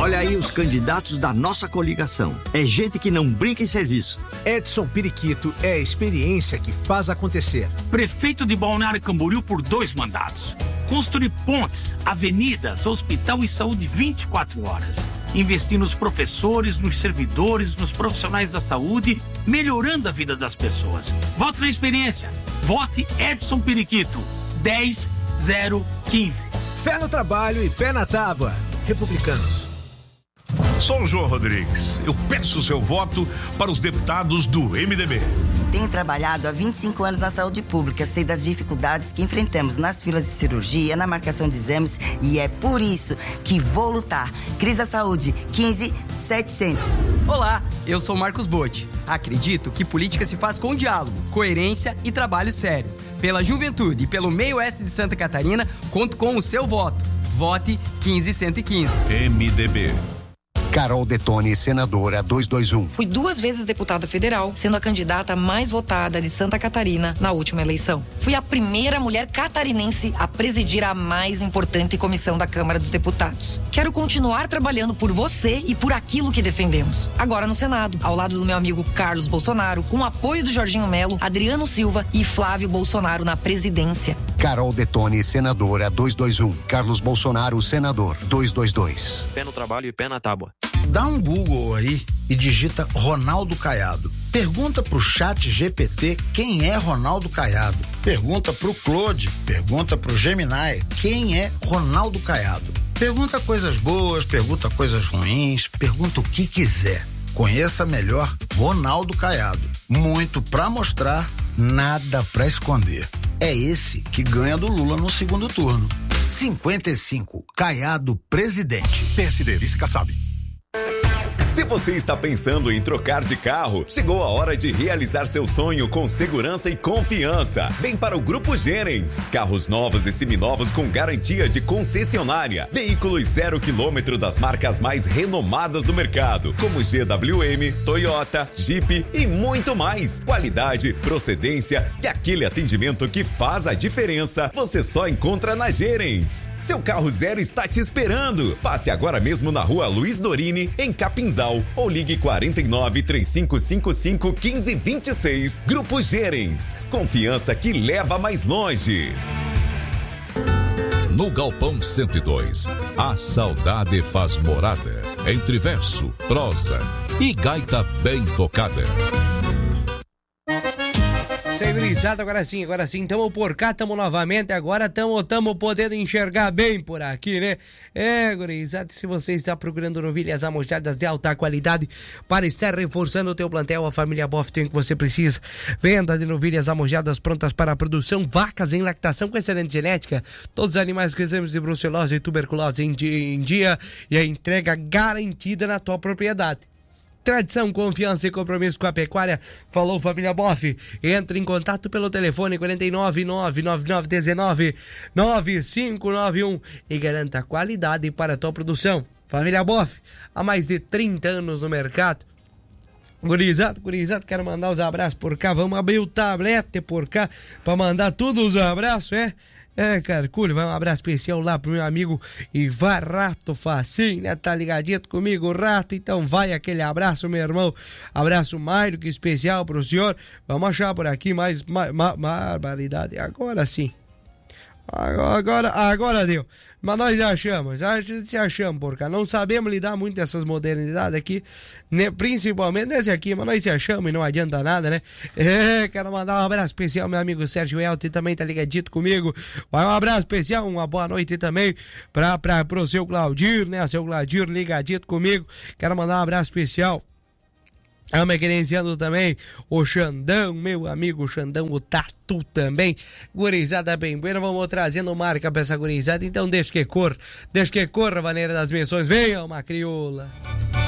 Olha aí os candidatos da nossa coligação. É gente que não brinca em serviço. Edson Periquito é a experiência que faz acontecer. Prefeito de Balneário Camboriú por 2 mandatos. Construir pontes, avenidas, hospital e saúde 24 horas. Investir nos professores, nos servidores, nos profissionais da saúde, melhorando a vida das pessoas. Vote na experiência. Vote Edson Periquito. 10015. Fé no trabalho e pé na tábua. Republicanos. Sou o João Rodrigues. Eu peço o seu voto para os deputados do MDB. Tenho trabalhado há 25 anos na saúde pública, sei das dificuldades que enfrentamos nas filas de cirurgia, na marcação de exames, e é por isso que vou lutar. Cris da Saúde, 15700. Olá, eu sou Marcos Botti. Acredito que política se faz com diálogo, coerência e trabalho sério. Pela juventude e pelo meio oeste de Santa Catarina, conto com o seu voto. Vote 15115. MDB. Carol Detoni, senadora 221. Fui 2 vezes deputada federal, sendo a candidata mais votada de Santa Catarina na última eleição. Fui a primeira mulher catarinense a presidir a mais importante comissão da Câmara dos Deputados. Quero continuar trabalhando por você e por aquilo que defendemos. Agora no Senado, ao lado do meu amigo Carlos Bolsonaro, com o apoio do Jorginho Melo, Adriano Silva e Flávio Bolsonaro na presidência. Carol Detoni, senadora 221. Carlos Bolsonaro, senador 222. Pé no trabalho e pé na tábua. Dá um Google aí e digita Ronaldo Caiado. Pergunta pro chat GPT quem é Ronaldo Caiado. Pergunta pro Claude, pergunta pro Gemini quem é Ronaldo Caiado. Pergunta coisas boas, pergunta coisas ruins, pergunta o que quiser. Conheça melhor Ronaldo Caiado. Muito pra mostrar, nada pra esconder. É esse que ganha do Lula no segundo turno. 55, Caiado presidente. PSD, vice Kassab. Se você está pensando em trocar de carro, chegou a hora de realizar seu sonho com segurança e confiança. Vem para o Grupo Gerens. Carros novos e seminovos com garantia de concessionária. Veículos 0 km das marcas mais renomadas do mercado, como GWM, Toyota, Jeep e muito mais. Qualidade, procedência e aquele atendimento que faz a diferença, você só encontra na Gerens. Seu carro zero está te esperando. Passe agora mesmo na rua Luiz Dorini, em Capinzal, ou ligue 49 3555 1526. Grupo Gerens. Confiança que leva mais longe. No Galpão 102, a saudade faz morada entre verso, prosa e gaita bem tocada. Gurizada, agora sim, tamo por cá, tamo novamente, agora tamo podendo enxergar bem por aqui, né? Gurizada, se você está procurando novilhas amostradas de alta qualidade para estar reforçando o teu plantel, a família Boff tem o que você precisa. Venda de novilhas amostradas prontas para a produção, vacas em lactação com excelente genética, todos os animais com exames de brucelose e tuberculose em dia e a entrega garantida na tua propriedade. Tradição, confiança e compromisso com a pecuária. Falou, família Boff. Entre em contato pelo telefone 49999199591 e garanta qualidade para a tua produção. Família Boff, há mais de 30 anos no mercado. Gurizada, quero mandar os abraços por cá. Vamos abrir o tablete por cá para mandar todos os abraços, Carculho, vai um abraço especial lá pro meu amigo Ivan Rato Facinho, né? Tá ligadinho comigo, Rato? Então vai aquele abraço, meu irmão. Abraço mais do que especial pro senhor. Vamos achar por aqui mais barbaridade. Agora sim. Agora deu. Mas nós achamos, porca. Não sabemos lidar muito dessas modernidades aqui, né? Principalmente nesse aqui, mas nós se achamos e não adianta nada, né? Quero mandar um abraço especial, meu amigo Sérgio Elton, também tá ligadito comigo. Vai um abraço especial, uma boa noite também pro seu Claudir, né? Seu Claudir ligadito comigo. Quero mandar um abraço especial. Me credenciando também o Xandão, meu amigo Xandão, o Tatu também. Gurizada bem buena, vamos trazendo marca pra essa gurizada. Então deixa que corra a maneira das menções. Venha uma crioula.